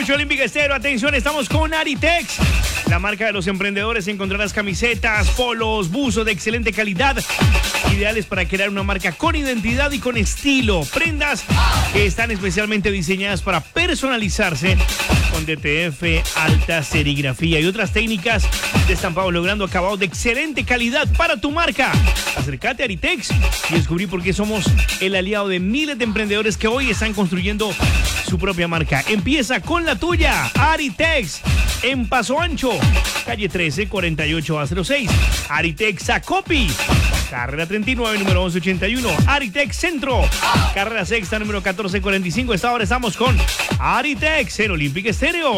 escucha Olímpica Estéreo. Atención, estamos con Aritex, la marca de los emprendedores. Encontrarás camisetas, polos, buzos de excelente calidad, ideales para crear una marca con identidad y con estilo. Prendas que están especialmente diseñadas para personalizarse con DTF, alta serigrafía y otras técnicas de estampado, logrando acabados de excelente calidad para tu marca. Acércate a Aritex y descubrí por qué somos el aliado de miles de emprendedores que hoy están construyendo su propia marca. Empieza con la tuya. Aritex, en Paso Ancho, calle 13, 48A06. Aritex Acopi, carrera 39, número 1181. Aritex Centro, carrera sexta, número 1445. Esta hora estamos con Aritex en Olímpica Estéreo.